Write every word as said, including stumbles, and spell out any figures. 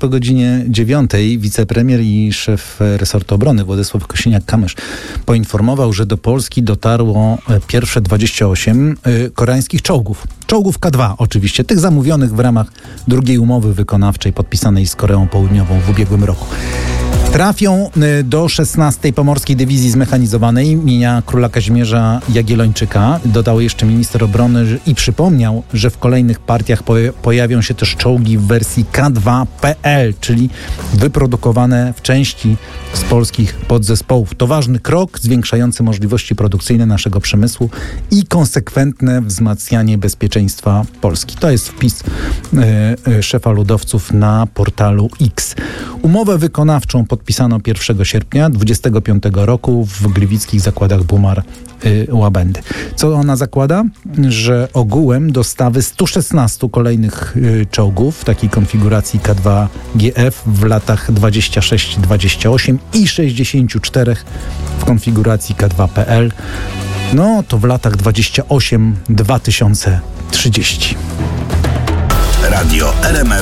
po godzinie dziewiątej wicepremier i szef resortu obrony Władysław Kosiniak-Kamysz poinformował, że do Polski dotarło pierwsze dwadzieścia osiem koreańskich czołgów. Czołgów K dwa oczywiście, tych zamówionych w ramach drugiej umowy wykonawczej podpisanej z Koreą Południową w ubiegłym roku. Trafią do szesnastej Pomorskiej Dywizji Zmechanizowanej imienia króla Kazimierza Jagiellończyka. Dodał jeszcze minister obrony i przypomniał, że w kolejnych partiach pojawią się też czołgi w wersji K dwa P L, czyli wyprodukowane w części z polskich podzespołów. To ważny krok zwiększający możliwości produkcyjne naszego przemysłu i konsekwentne wzmacnianie bezpieczeństwa Polski. To jest wpis y, y, szefa ludowców na portalu X. Umowę wykonawczą podpisano pierwszego sierpnia dwudziestego piątego roku w gliwickich zakładach Bumar y, Łabędy. Co ona zakłada? Że ogółem dostawy stu szesnastu kolejnych y, czołgów w takiej konfiguracji K dwa G F w latach dwudziestym szóstym dwudziestym ósmym i sześćdziesięciu czterech w konfiguracji K dwa P L. No to w latach dwudziestym ósmym do dwa tysiące trzydziestego. Radio R M F